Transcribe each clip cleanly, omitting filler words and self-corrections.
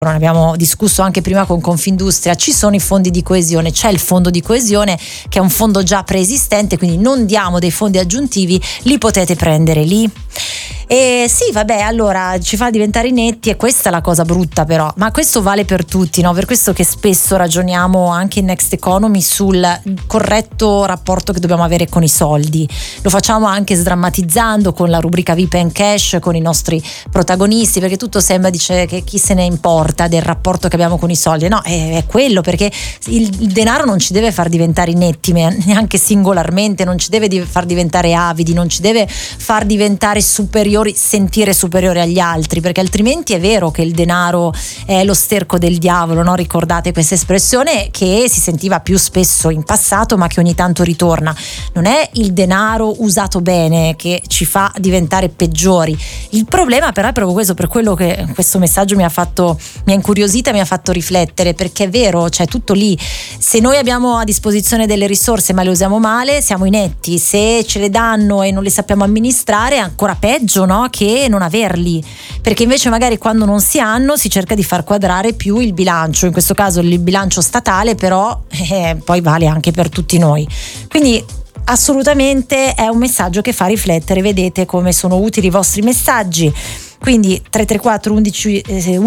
ne abbiamo discusso anche prima con Confindustria, ci sono i fondi di coesione, c'è il fondo di coesione che è un fondo già preesistente, quindi non diamo dei fondi aggiuntivi, li potete prendere lì. E sì, vabbè, allora ci fa diventare netti, e questa è la cosa brutta però, ma questo vale per tutti, no? Per questo che spesso ragioniamo anche in Next Economy sul corretto rapporto che dobbiamo avere con i soldi. Lo facciamo anche sdrammatizzando con la rubrica VIP and Cash, con i nostri protagonisti, perché tutto sembra, dice, che chi se ne importa del rapporto che abbiamo con i soldi. No, è quello, perché il denaro non ci deve far diventare inetti, neanche singolarmente, non ci deve far diventare avidi, non ci deve far diventare superiori, sentire superiori agli altri, perché altrimenti è vero che il denaro è lo sterco del diavolo, no? Ricordate questa espressione che si sentiva più spesso in passato ma che ogni tanto ritorna. Non è il denaro usato bene che ci fa diventare peggiori. Il problema però è proprio questo, per quello che questo messaggio mi ha incuriosita, mi ha fatto riflettere, perché è vero, c'è tutto lì. Se noi abbiamo a disposizione delle risorse ma le usiamo male, siamo inetti. Se ce le danno e non le sappiamo amministrare, è ancora peggio, no? Che non averli, perché invece magari quando non si hanno si cerca di far quadrare più il bilancio, in questo caso il bilancio statale, però poi vale anche per tutti noi. Quindi assolutamente è un messaggio che fa riflettere. Vedete come sono utili i vostri messaggi. Quindi 334 11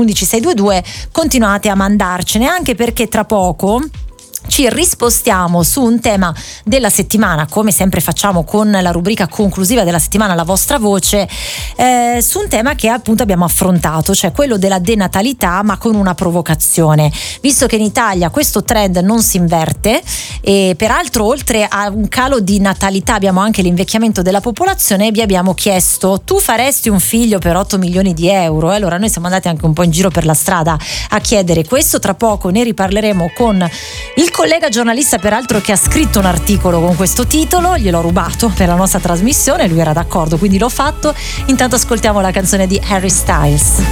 622 continuate a mandarcene, anche perché tra poco ci rispostiamo su un tema della settimana, come sempre facciamo con la rubrica conclusiva della settimana, la vostra voce, su un tema che appunto abbiamo affrontato, cioè quello della denatalità, ma con una provocazione, visto che in Italia questo trend non si inverte e peraltro oltre a un calo di natalità abbiamo anche l'invecchiamento della popolazione. E vi abbiamo chiesto: tu faresti un figlio per 8 milioni di euro? E allora noi siamo andati anche un po' in giro per la strada a chiedere questo. Tra poco ne riparleremo con il collega giornalista, peraltro, che ha scritto un articolo con questo titolo. Gliel'ho rubato per la nostra trasmissione, lui era d'accordo, quindi l'ho fatto. Intanto ascoltiamo la canzone di Harry Styles.